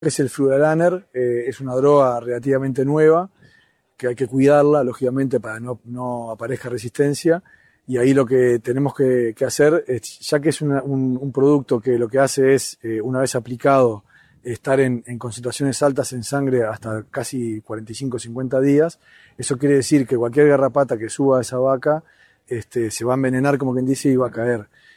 Es el Fludalaner, es una droga relativamente nueva, que hay que cuidarla, lógicamente, para no aparezca resistencia. Y ahí lo que tenemos que hacer, ya que es un producto que lo que hace es, una vez aplicado, estar en concentraciones altas en sangre hasta casi 45 o 50 días, eso quiere decir que cualquier garrapata que suba a esa vaca se va a envenenar, como quien dice, y va a caer.